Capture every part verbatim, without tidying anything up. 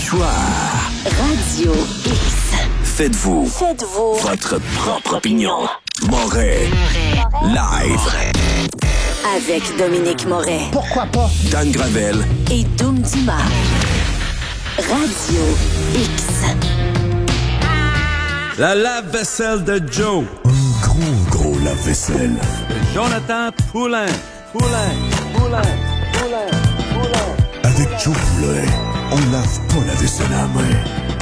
Choix Radio X. Faites-vous, Faites-vous votre propre opinion. Moret. Live. Avec Dominique Moret. Pourquoi pas? Dan Gravel. Et Doom Dumas. Radio X. La lave-vaisselle de Joe. Un gros, gros lave-vaisselle. Jonathan Poulain. Poulain. Poulain. Poulain. Poulain. Avec Joe Poulain, on lave pas la vaisselle à la main.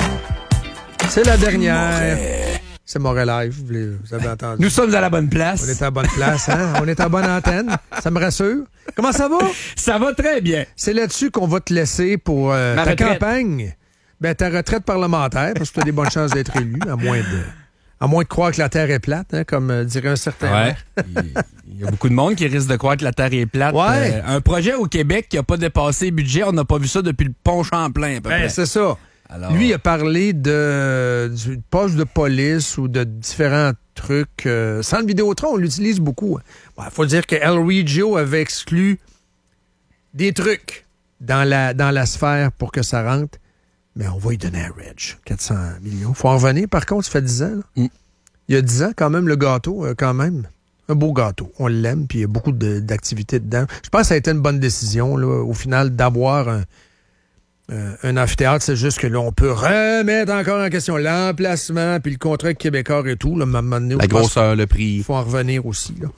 C'est la dernière. Moret. C'est Moret Live, vous vous avez entendu. Nous sommes à la bonne place. On est à la bonne place, hein? On est à bonne antenne. Ça me rassure. Comment ça va? Ça va très bien. C'est là-dessus qu'on va te laisser pour euh, Ma ta retraite. campagne. Ben, ta retraite parlementaire, parce que tu as des bonnes chances d'être élu, à moins de, à moins de croire que la Terre est plate, hein, comme euh, dirait un certain Ouais. maire. Il il y a beaucoup de monde qui risque de croire que la Terre est plate. Ouais. Euh, un projet au Québec qui n'a pas dépassé le budget, on n'a pas vu ça depuis le pont Champlain, à peu Ben, près. c'est ça. Alors- Lui, il a parlé de, du poste de police ou de différents trucs. Euh, Centre Vidéotron, on l'utilise beaucoup. Il faut dire que El Regio avait exclu des trucs dans la, dans la sphère pour que ça rentre. Mais on va lui donner un Reg, quatre cents millions. Faut en revenir, par contre, ça fait dix ans. Là. Mm. Il y a dix ans, quand même, le gâteau, euh, quand même. Un beau gâteau. On l'aime, puis il y a beaucoup de- d'activités dedans. Je pense que ça a été une bonne décision, là, au final, d'avoir un, euh, un amphithéâtre. C'est juste que là, on peut remettre encore en question l'emplacement, puis le contrat québécois et tout. Là, à un moment donné, La je pense grosseur, le qu'il prix. faut en revenir aussi. Là.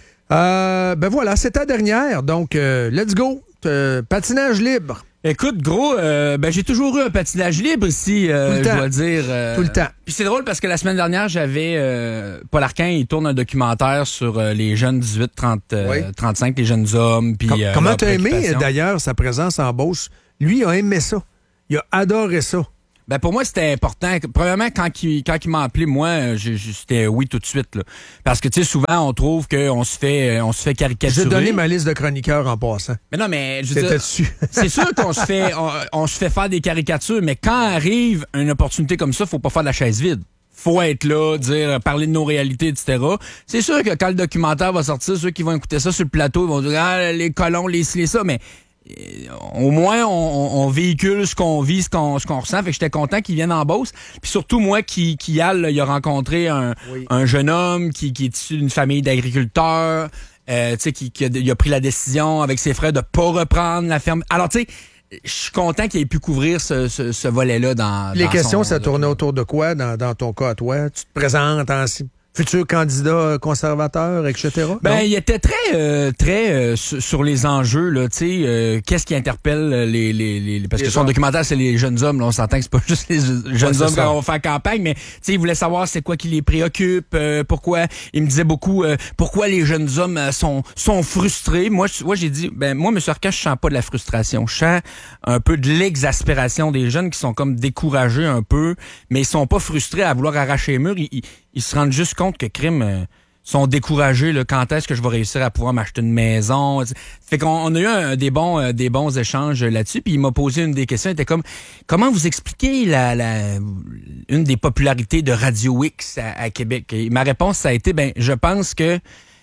Euh, ben voilà, c'est ta dernière. Donc, euh, let's go. Euh, patinage libre. Écoute, gros, euh, ben, j'ai toujours eu un patinage libre ici, euh, Tout le je temps. dois dire. euh, Tout le temps. Puis c'est drôle parce que la semaine dernière, j'avais euh, Paul Arcand, il tourne un documentaire sur euh, les jeunes dix-huit trente, Oui. trente-cinq, les jeunes hommes. Puis, Com- euh, Comment leur t'as aimé, préoccupation. d'ailleurs, sa présence en Beauce? Lui, il a aimé ça. Il a adoré ça. Ben pour moi, c'était important. Premièrement, quand il, quand il m'a appelé, moi, euh, j'ai- j'ai- c'était oui tout de suite. Là. Parce que, tu sais, souvent, on trouve qu'on se fait on se fait caricaturer. J'ai donné ma liste de chroniqueurs en passant. Mais non, mais je veux T'étais dire, dessus. c'est sûr qu'on se fait on, on se fait faire des caricatures, mais quand arrive une opportunité comme ça, faut pas faire de la chaise vide. Faut être là, dire, parler de nos réalités, et cetera. C'est sûr que quand le documentaire va sortir, ceux qui vont écouter ça sur le plateau, ils vont dire ah, les colons, les ci, les ça, mais euh, au moins, on, on- on véhicule ce qu'on vit, ce qu'on, ce qu'on ressent. Fait que j'étais content qu'ils viennent en Beauce. Puis surtout, moi, qui, qui Al, il a rencontré un, Oui. un jeune homme qui, qui est issu d'une famille d'agriculteurs, euh, tu sais, qui, qui a, il a pris la décision avec ses frères de pas reprendre la ferme. Alors, tu sais, je suis content qu'il ait pu couvrir ce, ce, ce volet-là dans Les dans questions, son- ça tournait autour de quoi dans, dans ton cas à toi? Tu te présentes en si- futur candidat conservateur, et cetera? Ben, Non? il était très, euh, très euh, sur, sur les enjeux, là, tu sais, euh, qu'est-ce qui interpelle les, les, les parce Les que son gens. documentaire, c'est les jeunes hommes, là, on s'entend que c'est pas juste les jeunes Ouais, hommes c'est ça. quand on va faire campagne, mais tu sais, il voulait savoir c'est quoi qui les préoccupe, euh, pourquoi, il me disait beaucoup, euh, pourquoi les jeunes hommes euh, sont, sont frustrés. Moi, je- moi, j'ai dit, ben, moi, M. Arcand, je sens pas de la frustration, je sens un peu de l'exaspération des jeunes qui sont comme découragés un peu, mais ils sont pas frustrés à vouloir arracher les murs, ils, ils, ils se rendent juste compte que crime, euh, sont découragés, là, quand est-ce que je vais réussir à pouvoir m'acheter une maison. Fait qu'on on a eu un, des bons euh, des bons échanges là-dessus, puis il m'a posé une des questions, il était comme comment vous expliquez la, la une des popularités de Radio X à, à Québec. Et ma réponse ça a été ben je pense que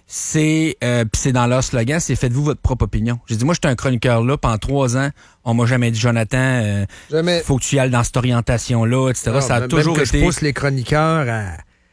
c'est euh, puis c'est dans leur slogan, c'est faites-vous votre propre opinion. J'ai dit moi j'étais un chroniqueur là pendant trois ans, on m'a jamais dit Jonathan euh, Jamais. faut que tu y ailles dans cette orientation là, et cetera. Non, ça a même toujours que été je pousse les chroniqueurs à,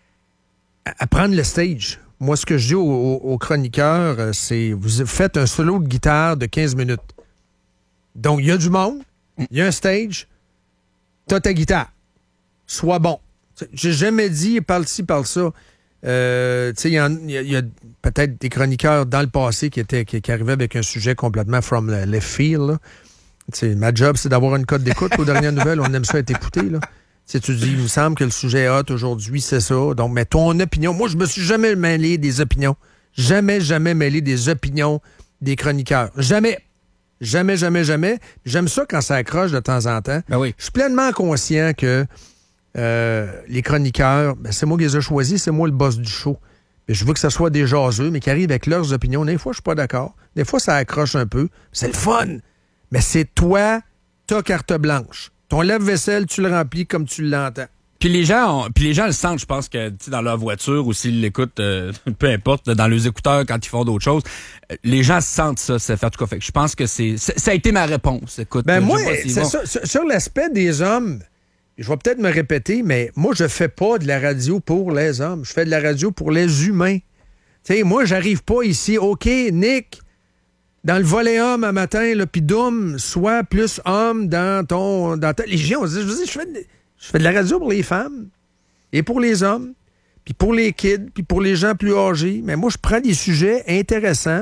à- à prendre le stage. Moi, ce que je dis aux, aux- aux chroniqueurs, euh, c'est vous faites un solo de guitare de quinze minutes. Donc, il y a du monde, il y a un stage, t'as ta guitare. Sois bon. J'ai jamais dit parle ci, parle ça. Euh, tu sais, il y, en- il y a, il y a peut-être des chroniqueurs dans le passé qui, étaient, qui, qui arrivaient avec un sujet complètement from the left field. Là. Tu sais, ma job, c'est d'avoir une cote d'écoute. Aux dernières nouvelles, on aime ça être écouté. Là. Tu sais, tu dis, il me semble que le sujet est hot aujourd'hui, c'est ça. Donc, mais ton opinion, moi, je me suis jamais mêlé des opinions. Jamais, jamais mêlé des opinions des chroniqueurs. Jamais. Jamais, jamais, jamais. J'aime ça quand ça accroche de temps en temps. Ben oui. Je suis pleinement conscient que euh, les chroniqueurs, ben, c'est moi qui les ai choisis, c'est moi le boss du show. Mais je veux que ce soit des jaseux, mais qui arrivent avec leurs opinions. Des fois, je suis pas d'accord. Des fois, ça accroche un peu. C'est le fun. Mais c'est toi, ta carte blanche. Ton lave-vaisselle, tu le remplis comme tu l'entends. Puis les gens, ont, puis les gens le sentent, je pense que dans leur voiture ou s'ils l'écoutent, euh, peu importe, dans leurs écouteurs quand ils font d'autres choses, euh, les gens sentent ça. ça fait, en tout cas, fait que je pense que c'est, c'est ça a été ma réponse. Écoute, ben euh, moi, si c'est bon. ça, sur, sur l'aspect des hommes, je vais peut-être me répéter, mais moi je fais pas de la radio pour les hommes, je fais de la radio pour les humains. Tu sais, moi j'arrive pas ici, ok, Nick. Dans le volet homme un matin, puis Doom, sois plus homme dans ton. Dans ta... Les gens, on se dit, je, dis, je, fais de, je fais de la radio pour les femmes et pour les hommes, puis pour les kids, puis pour les gens plus âgés. Mais moi, je prends des sujets intéressants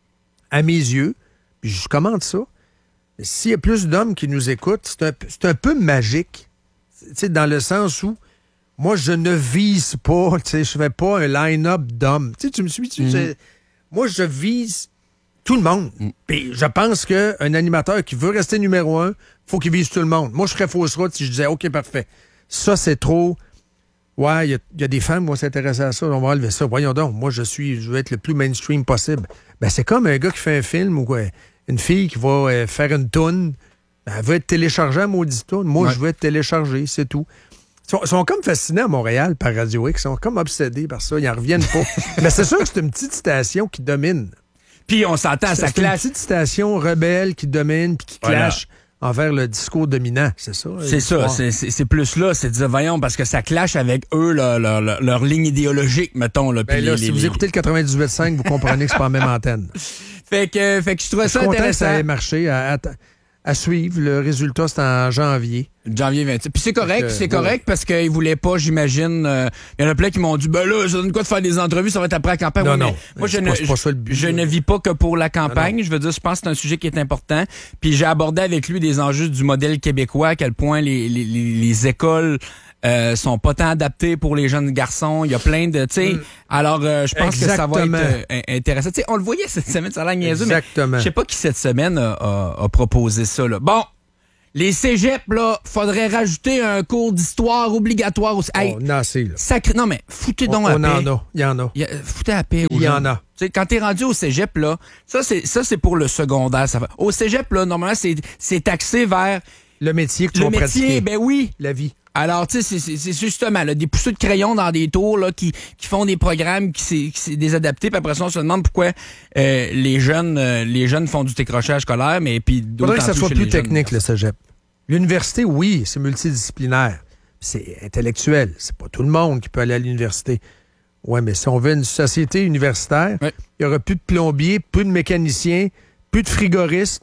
à mes yeux, puis je commente ça. S'il y a plus d'hommes qui nous écoutent, c'est un, c'est un peu magique. Tu sais, dans le sens où moi, je ne vise pas, tu sais, je fais pas un line-up d'hommes. Tu sais, tu me suis, tu sais, moi, je vise tout le monde. Puis je pense qu'un animateur qui veut rester numéro un, faut qu'il vise tout le monde. Moi, je serais fausse route si je disais, OK, parfait. Ça, c'est trop. Ouais, il y, y a des femmes, moi, s'intéresser à ça. On va enlever ça. Voyons donc. Moi, je suis, je veux être le plus mainstream possible. Ben, c'est comme un gars qui fait un film ou quoi, une fille qui va euh, faire une toune. Ben, elle veut être téléchargée à maudit toune. Moi, ouais. je veux être téléchargé, c'est tout. Ils sont, sont comme fascinés à Montréal par Radio X. Ils sont comme obsédés par ça. Ils n'en reviennent pas. Mais c'est sûr que c'est une petite station qui domine. Puis on s'entend, ça clash. C'est une petite station rebelle qui domine puis qui clash voilà. envers le discours dominant, c'est ça? C'est ça, c'est, c'est, c'est plus là, c'est de dire, voyons, parce que ça clash avec eux, leur, leur, leur, leur ligne idéologique, mettons. Là, ben là, les, si les, vous les... écoutez le quatre-vingt-dix-huit virgule cinq, vous comprenez que c'est pas la même antenne. Fait que, fait que je trouvais je ça suis intéressant. Que ça ait marché à, à, à suivre. Le résultat, c'est en janvier. Janvier vingt-six. Puis c'est correct, euh, c'est correct ouais. parce qu'ils voulaient pas, j'imagine. Il euh, y en a plein qui m'ont dit, ben là, ça donne quoi de faire des entrevues, ça va être après la campagne. Non, oui, non. Moi, je, c'est ne, pas, c'est pas ça le but, je ne vis pas que pour la campagne. Non, non. Je veux dire, je pense que c'est un sujet qui est important. Puis j'ai abordé avec lui des enjeux du modèle québécois, à quel point les, les, les, les écoles euh, sont pas tant adaptées pour les jeunes garçons. Il y a plein de, tu sais. Mm. Alors, euh, je pense Exactement. que ça va être euh, intéressant. Tu sais, on le voyait cette semaine, ça a l'air niaiseux, mais je sais pas qui cette semaine a, a, a proposé ça. Là. Bon. Les cégeps, là, faudrait rajouter un cours d'histoire obligatoire aussi. Hey, oh, non, c'est là. Sacré... Non, mais foutez donc on, à on paix. en a. Il y en a. Il y a... Foutez à paix. Il y en a. Tu sais, quand t'es rendu au cégep, là, ça, c'est, ça, c'est pour le secondaire. Ça va. Au cégep, là, normalement, c'est, c'est taxé vers... Le métier que tu le vas métier, pratiquer. Ben oui. La vie. Alors, tu sais, c'est, c'est justement là, des pousseux de crayons dans des tours là, qui, qui font des programmes qui c'est, qui c'est désadapté. Puis après ça, on se demande pourquoi euh, les jeunes euh, les jeunes font du décrochage scolaire, mais puis d'autres. Faudrait que ça soit plus technique, jeunes. Le cégep. L'université, oui, c'est multidisciplinaire. C'est intellectuel. C'est pas tout le monde qui peut aller à l'université. Oui, mais si on veut une société universitaire, il ouais. y aura plus de plombiers, plus de mécaniciens, plus de frigoristes.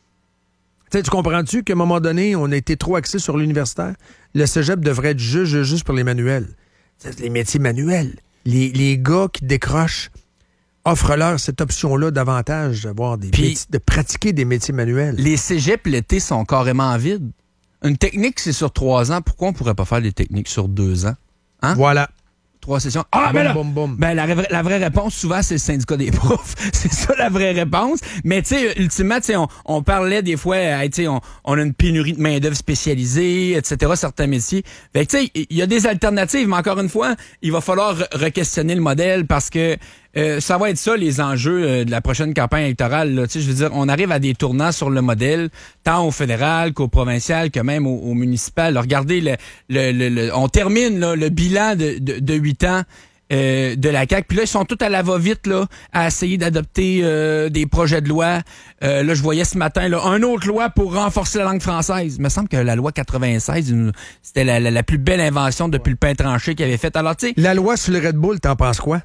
T'sais, tu comprends-tu qu'à un moment donné, on a été trop axé sur l'universitaire? Le cégep devrait être juste, juste, juste pour les manuels. C'est les métiers manuels. Les, les gars qui décrochent, offre-leur cette option-là davantage d'avoir des Puis, métiers, de pratiquer des métiers manuels. Les cégeps, l'été, sont carrément vides. Une technique, c'est sur trois ans. Pourquoi on pourrait pas faire des techniques sur deux ans? Hein? Voilà. Trois sessions. Ah, boum, mais là, boum, boum. Ben, la, la vraie réponse, souvent, c'est le syndicat des profs. C'est ça, la vraie réponse. Mais, tu sais, ultimement, tu sais, on, on parlait des fois, tu sais, on, on a une pénurie de main-d'œuvre spécialisée, et cetera, certains métiers. Fait que, tu sais, il y a des alternatives, mais encore une fois, il va falloir re-questionner le modèle parce que euh, ça va être ça, les enjeux euh, de la prochaine campagne électorale. Là. Tu sais, je veux dire, on arrive à des tournants sur le modèle, tant au fédéral qu'au provincial, que même au, au municipal. Là, regardez, le, le, le, le, on termine là, le bilan de, de, de huit ans euh, de la C A Q. Puis là, ils sont tous à la va-vite là, à essayer d'adopter euh, des projets de loi. Euh, là, je voyais ce matin là, un autre loi pour renforcer la langue française. Il me semble que la loi quatre-vingt-seize, une, c'était la, la, la plus belle invention depuis le pain tranché qu'il avait fait. Alors, tu sais, la loi sur le Red Bull, t'en penses quoi?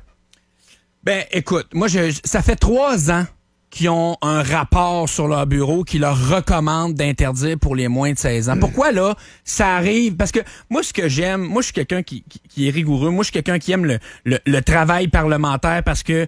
Ben, écoute, moi, je, ça fait trois ans qu'ils ont un rapport sur leur bureau qui leur recommande d'interdire pour les moins de seize ans. Pourquoi, là, ça arrive? Parce que moi, ce que j'aime, moi, je suis quelqu'un qui, qui, qui est rigoureux. Moi, je suis quelqu'un qui aime le, le, le travail parlementaire parce que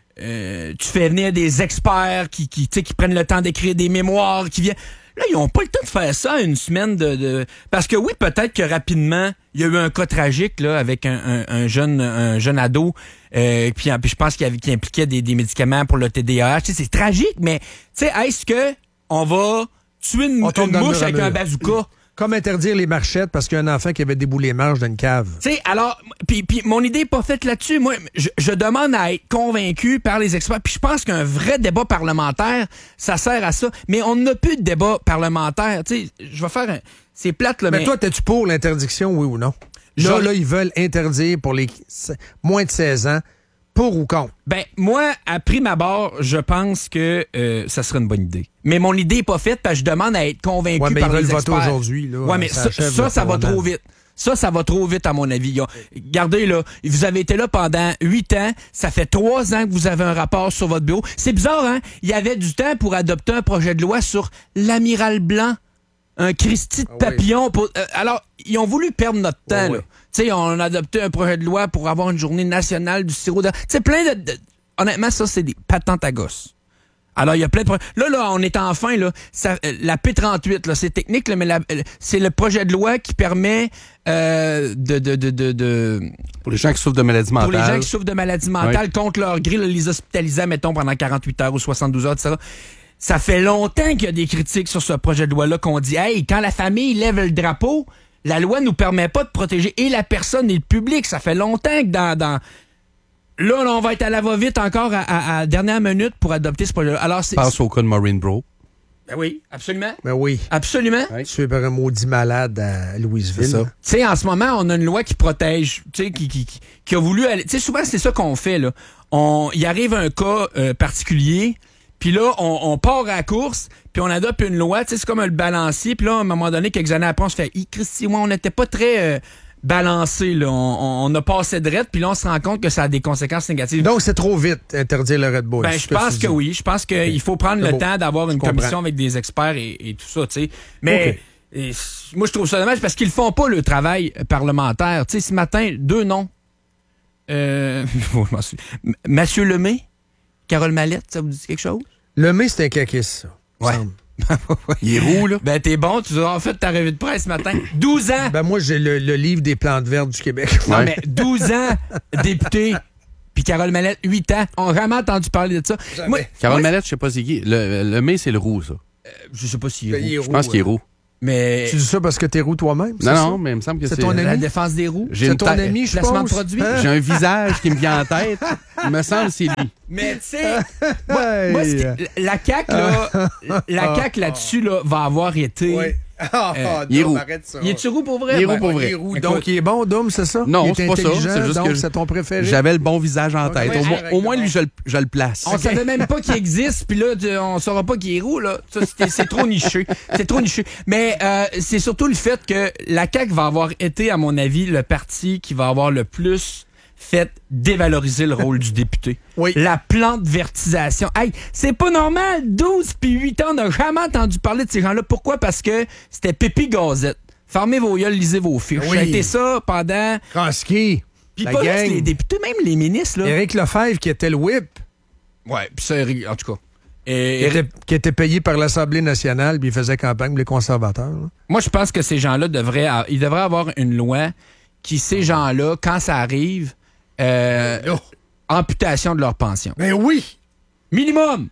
euh, tu fais venir des experts qui, qui, qui prennent le temps d'écrire des mémoires, qui viennent... Là, ils n'ont pas le temps de faire ça une semaine de, de... Parce que oui, peut-être que rapidement, il y a eu un cas tragique là avec un, un, un jeune un jeune ado, euh, puis, puis je pense qu'il, avait, qu'il impliquait des, des médicaments pour le T D A H. Tu sais, c'est tragique, mais tu sais, est-ce que on va tuer une, une mouche avec un bazooka? Comme interdire les marchettes parce qu'il y a un enfant qui avait déboulé les marches d'une cave. Tu sais, alors, puis puis mon idée n'est pas faite là-dessus. Moi, je, je demande à être convaincu par les experts. Puis je pense qu'un vrai débat parlementaire, ça sert à ça. Mais on n'a plus de débat parlementaire. Tu sais, je vais faire un... C'est plate, là, mais... mais... toi, t'es-tu pour l'interdiction, oui ou non? Là, Je- là, ils veulent interdire pour les moins de seize ans, pour ou contre. Ben, moi, à prime abord, je pense que euh, ça serait une bonne idée. Mais mon idée n'est pas faite parce que je demande à être convaincu Ouais, mais par ils les veulent voter experts. aujourd'hui, là. Ouais, mais Ça ça, achève, ça, là, ça va probablement. trop vite. Ça, ça va trop vite, à mon avis. Ils ont- Regardez, là, vous avez été là pendant huit ans. Ça fait trois ans que vous avez un rapport sur votre bureau. C'est bizarre, hein? Il y avait du temps pour adopter un projet de loi sur l'amiral blanc. Un Christy de Ah oui. papillon. Pour, euh, alors, ils ont voulu perdre notre temps, Ouais, là. ouais. Tu sais, on a adopté un projet de loi pour avoir une journée nationale du sirop de... Tu sais, plein de, de- Honnêtement, ça, c'est des patentes à gosse. Alors, il y a plein de... pro- Là, là, on est enfin, là, ça, euh, la P trente-huit, là, c'est technique, là, mais la- euh, c'est le projet de loi qui permet euh, de... de, de, de, de Pour les gens qui souffrent de maladies pour mentales. les gens qui souffrent de maladies mentales, contre leur grille, là, les hospitaliser, mettons, pendant quarante-huit heures ou soixante-douze heures, et cetera. Ça fait longtemps qu'il y a des critiques sur ce projet de loi-là qu'on dit, hey, quand la famille lève le drapeau, la loi nous permet pas de protéger et la personne et le public. Ça fait longtemps que dans... dans... Là, là, on va être à la va-vite encore à, à, à dernière minute pour adopter ce projet-là. Alors, c'est... Passe au cas de Maureen Bro. Ben oui, absolument. Ben oui. Absolument. Ouais. Tué par un maudit malade à Louisville. C'est ça. Tu sais, en ce moment, on a une loi qui protège, tu sais, qui, qui, qui, qui a voulu aller... Tu sais, souvent, c'est ça qu'on fait, là. On, il arrive un cas euh, particulier, puis là, on, on part à la course, puis on adopte une loi, tu sais, c'est comme le balancier, puis là, à un moment donné, quelques années après, on se fait « Hi, Christy, moi, on n'était pas très euh, balancé, là. On, on, on a passé de rette, puis là, on se rend compte que ça a des conséquences négatives. » Donc, c'est trop vite, interdire le Red Bull. Ben, c'est je ce que pense tu que dis. oui. Je pense qu'il faut prendre C'est le beau. temps d'avoir Je une comprends. commission avec des experts et, et tout ça, tu sais. Mais OK. et, moi, je trouve ça dommage parce qu'ils font pas le travail parlementaire. Tu sais, ce matin, deux noms. Euh, je m'en souviens. M- Mathieu Lemay, Carole Mallette, ça vous dit quelque chose? Le mai, c'est un caquiste, ça. il me Ouais. semble. Il est roux, là. Ben, t'es bon, tu as fait ta revue de presse ce matin. douze ans! Ben, moi, j'ai le, le livre des plantes vertes du Québec. Non, Ouais. mais douze ans, député. Puis Carole Mallette, huit ans. On a vraiment entendu parler de ça. Moi, Carole moi, Mallette, je sais pas c'est qui. Le, le mai, c'est le roux, ça. je sais pas s'il Ben, est il est roux, Je pense roux, qu'il est ouais. roux. mais Tu dis ça parce que t'es roux toi-même? c'est Non, ça? non, mais il me semble que C'est c'est... ton ami? la défense des roues. J'ai C'est une ton ta- ami, je Placement de pense. produit. Hein? J'ai un visage qui me vient en tête. Il me semble que c'est lui. Mais tu sais, moi, Hey. moi, ce qui- la C A Q, là, la C A Q là-dessus, là, va avoir été... Ouais. Ah, Euh, ah, il est Dom, roux. arrête ça. Il est-tu roux pour vrai? Il est roux Ben, pour vrai. Il est roux. Écoute. Donc, il est bon, Dom, c'est ça? Non, il est c'est pas ça. intelligent, C'est juste donc que c'est ton préféré. J'avais le bon visage en Ok, tête. ouais, Au, moins- correct, au moins, bon. lui, je, le- je le place. On savait même pas qu'il existe, puis là, tu- on saura pas qu'il est roux, là. Ça, c'était- c'est trop niché. C'est trop niché. Mais euh, c'est surtout le fait que la C A Q va avoir été, à mon avis, le parti qui va avoir le plus fait dévaloriser le rôle du député. Oui. La plante vertisation. Hey, c'est pas normal. douze puis huit ans, on n'a jamais entendu parler de ces gens-là. Pourquoi? Parce que c'était Pépi Gazette. Fermez vos yeux, lisez vos fiches. Oui. Ça a été ça pendant... Kransky. Puis La pas gang. juste les députés, même les ministres, là. Éric Lefebvre, qui était le whip, Ouais, puis ça, Eric- en tout cas. qui Et, était, qui était payé par l'Assemblée nationale, puis il faisait campagne pour les conservateurs. là. moi, je pense que ces gens-là devraient, a- ils devraient avoir une loi qui, ces gens-là, quand ça arrive, euh, Oh. amputation de leur pension. Ben oui! Minimum!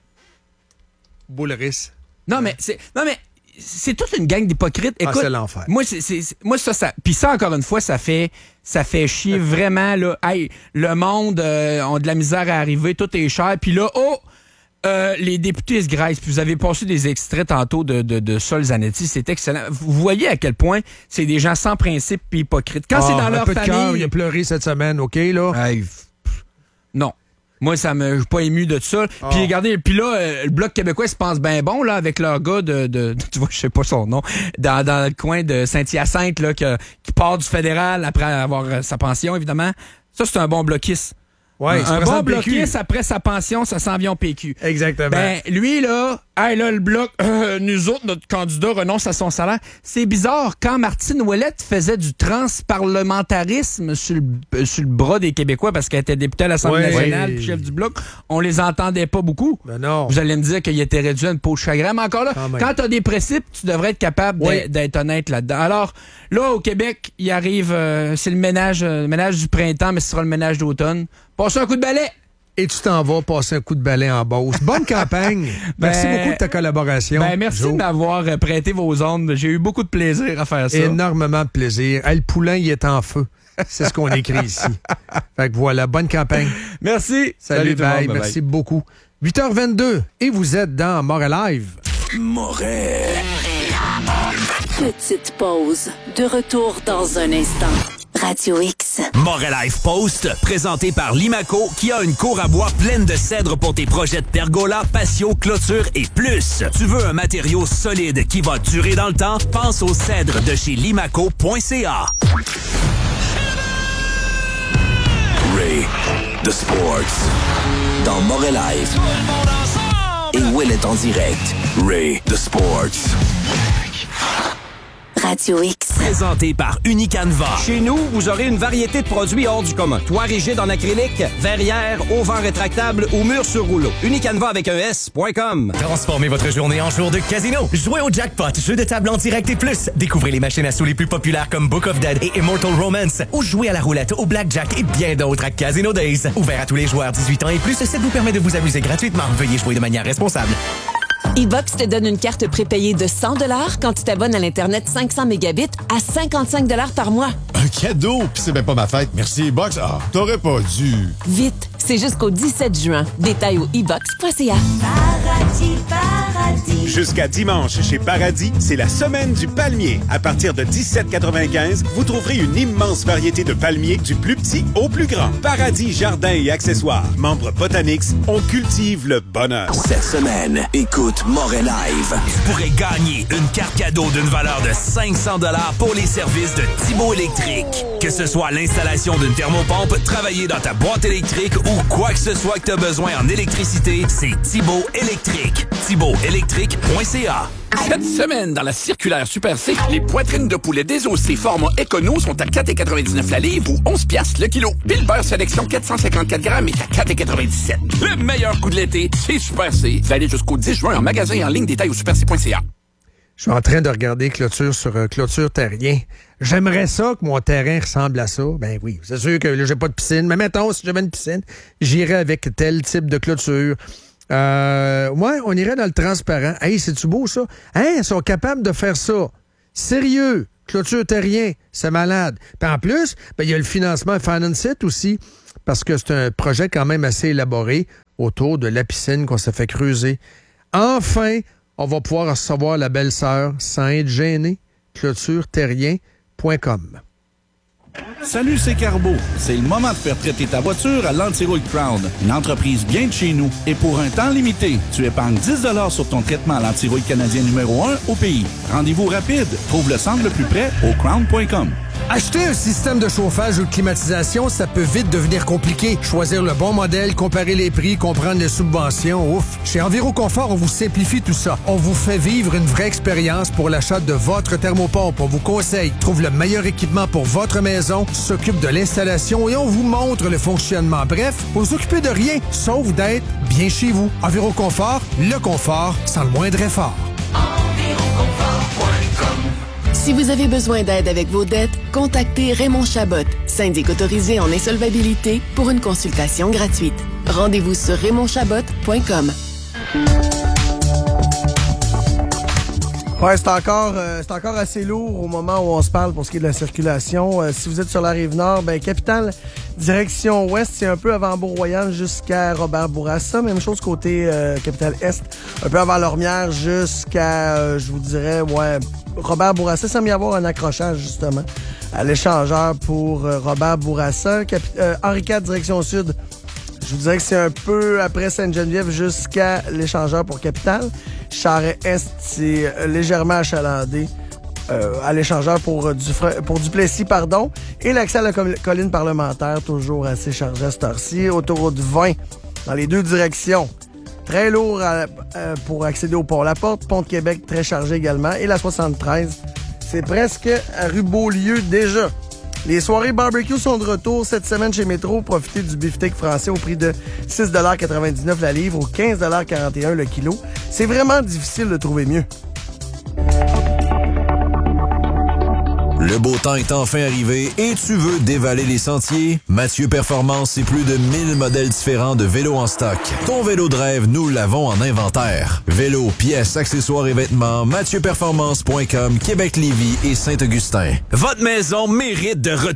Boulris. Non, mais c'est, non, mais c'est toute une gang d'hypocrites. Ah, Écoute, c'est l'enfer. moi, c'est, c'est- c'est- moi, ça, ça, puis ça, encore une fois, ça fait, ça fait chier vraiment, là. Hey, le monde, euh, ont de la misère à arriver, tout est cher, puis là, oh! Euh, les députés se graissent. Puis vous avez passé des extraits tantôt de, de, de Sol Zanetti. C'est excellent. Vous voyez à quel point c'est des gens sans principe et hypocrites. Quand c'est Ah, dans un leur peu de cœur, famille... il a pleuré cette semaine, OK, là? Hey, pff, non. Moi, ça me, je suis pas ému de ça. Ah. Puis regardez, puis là, euh, le Bloc québécois il se pense bien bon, là, avec leur gars de, de, de- tu vois, je sais pas son nom, dans, dans le coin de Saint-Hyacinthe, là, que- qui part du fédéral après avoir euh, sa pension, évidemment. Ça, c'est un bon bloquiste. Ouais, il se un bon présente P Q. bloquiste après sa pension, ça s'en vient au P Q. Exactement. Ben, lui, là, hey, là, le bloc, euh, nous autres, notre candidat renonce à son salaire. C'est bizarre. Quand Martine Ouellette faisait du transparlementarisme sur le, euh, sur le bras des Québécois parce qu'elle était députée à l'Assemblée Ouais. nationale puis chef du bloc, on les entendait pas beaucoup. Ben non. Vous allez me dire qu'il était réduit à une peau de chagrin, mais encore là, Quand même. quand t'as des principes, tu devrais être capable Oui. d'être- d'être honnête là-dedans. Alors, là, au Québec, il arrive, euh, c'est le ménage, euh, le ménage du printemps, mais ce sera le ménage d'automne. Passez un coup de balai! Et tu t'en vas passer un coup de balai en Beauce. Bonne campagne. Merci Ben, beaucoup de ta collaboration. Ben, merci Joe. de m'avoir euh, prêté vos ondes. J'ai eu beaucoup de plaisir à faire ça. Énormément de plaisir. Ah, le poulain, il est en feu. C'est ce qu'on écrit ici. Fait que voilà, bonne campagne. Merci. Salut, tout le monde. bye. Bye-bye. Merci beaucoup. huit heures vingt-deux et vous êtes dans Montréal Live. Petite pause. De retour dans un instant. Radio X. Montréal Life Post, présenté par Limaco, qui a une cour à bois pleine de cèdre pour tes projets de pergola, patio, clôture et plus. Tu veux un matériau solide qui va durer dans le temps? Pense au cèdre de chez limaco point c a. Ray, the Sports. Dans Montréal Live. Et Will est en direct. Ray, the Sports. Radio X. Présenté par Unicanva. Chez nous, vous aurez une variété de produits hors du commun. Toit rigide en acrylique, verrière, auvent rétractable ou mur sur rouleau. Unicanva avec un S point com. Transformez votre journée en jour de casino. Jouez au jackpot, jeu de table en direct et plus. Découvrez les machines à sous les plus populaires comme Book of Dead et Immortal Romance. Ou jouez à la roulette, au blackjack et bien d'autres à Casino Days. Ouvert à tous les joueurs dix-huit ans et plus, ça vous permet de vous amuser gratuitement. Veuillez jouer de manière responsable. E-Box te donne une carte prépayée de cent dollars quand tu t'abonnes à l'Internet cinq cents mégabits à cinquante-cinq dollars par mois. Un cadeau? Puis c'est même pas ma fête. Merci, E-Box. Ah, t'aurais pas dû. Vite, c'est jusqu'au dix-sept juin. Détails au e box point c a. Paradis, paradis. Jusqu'à dimanche, chez Paradis, c'est la semaine du palmier. À partir de dix-sept quatre-vingt-quinze, vous trouverez une immense variété de palmiers, du plus petit au plus grand. Paradis, jardins et accessoires. Membres Botanix, on cultive le bonheur. Cette semaine, écoute Montréal Live. Tu pourrais gagner une carte cadeau d'une valeur de cinq cents dollars pour les services de Thibault Électrique. Que ce soit l'installation d'une thermopompe, travailler dans ta boîte électrique ou quoi que ce soit que tu as besoin en électricité, c'est Thibault Électrique. Thibault Électrique point c a. Cette semaine, dans la circulaire Super C, les poitrines de poulet désossées format Econo sont à quatre quatre-vingt-dix-neuf la livre ou onze piastres le kilo. Puis le beurre sélection quatre cent cinquante-quatre grammes est à quatre quatre-vingt-dix-sept. Le meilleur coup de l'été, c'est Super C. Vous allez jusqu'au dix juin en magasin et en ligne, détail au super c point c a. Je suis en train de regarder Clôture sur euh, Clôture Terrien. J'aimerais ça que mon terrain ressemble à ça. Ben oui, c'est sûr que là, j'ai pas de piscine. Mais mettons, si j'avais une piscine, j'irais avec tel type de clôture. Euh, ouais, on irait dans le transparent. Hey, c'est-tu beau, ça? Hein, ils sont capables de faire ça. Sérieux, Clôture Terrien, c'est malade. Puis en plus, ben, il y a le financement Financeit aussi, parce que c'est un projet quand même assez élaboré autour de la piscine qu'on s'est fait creuser. Enfin, on va pouvoir recevoir la belle-sœur sans être gêné. clôture terrien point com. Salut, c'est Carbo. C'est le moment de faire traiter ta voiture à l'Antirouille Crown, une entreprise bien de chez nous. Et pour un temps limité, tu épargnes dix dollars sur ton traitement à l'antirouille canadien numéro un au pays. Rendez-vous rapide. Trouve le centre le plus près au crown point com. Acheter un système de chauffage ou de climatisation, ça peut vite devenir compliqué. Choisir le bon modèle, comparer les prix, comprendre les subventions, ouf. Chez Enviroconfort, on vous simplifie tout ça. On vous fait vivre une vraie expérience pour l'achat de votre thermopompe. On vous conseille, trouve le meilleur équipement pour votre maison, s'occupe de l'installation et on vous montre le fonctionnement. Bref, vous vous occupez de rien, sauf d'être bien chez vous. Enviroconfort, le confort sans le moindre effort. Si vous avez besoin d'aide avec vos dettes, contactez Raymond Chabot, syndic autorisé en insolvabilité, pour une consultation gratuite. Rendez-vous sur raymond chabot point com. Ouais, c'est encore, euh, c'est encore assez lourd au moment où on se parle pour ce qui est de la circulation. Euh, si vous êtes sur la Rive-Nord, ben Capitale, direction ouest, c'est un peu avant Beau-Royal jusqu'à Robert-Bourassa. Même chose côté euh, Capitale-Est, un peu avant Lormière jusqu'à, euh, je vous dirais, ouais, Robert-Bourassa. Ça me y avoir un accrochage, justement, à l'échangeur pour euh, Robert-Bourassa. Capi- euh, Henri quatre, direction sud. Je vous dirais que c'est un peu après Sainte-Geneviève jusqu'à l'échangeur pour Capitale. Charest-Est, c'est légèrement achalandé euh, à l'échangeur pour, euh, Dufre- pour Duplessis, pardon. Et l'accès à la com- colline parlementaire, toujours assez chargé à cette heure-ci. Autoroute vingt, dans les deux directions. Très lourd à, euh, pour accéder au pont La Porte. Pont de Québec, très chargé également. Et la soixante-treize, c'est presque à rue Beaulieu déjà. Les soirées barbecue sont de retour cette semaine chez Métro. Profitez du beefsteak français au prix de six quatre-vingt-dix-neuf la livre ou quinze quarante et un le kilo. C'est vraiment difficile de trouver mieux. Le beau temps est enfin arrivé et tu veux dévaler les sentiers? Mathieu Performance, c'est plus de mille modèles différents de vélos en stock. Ton vélo de rêve, nous l'avons en inventaire. Vélos, pièces, accessoires et vêtements, mathieu performance point com, Québec-Lévis et Saint-Augustin. Votre maison mérite de retrouver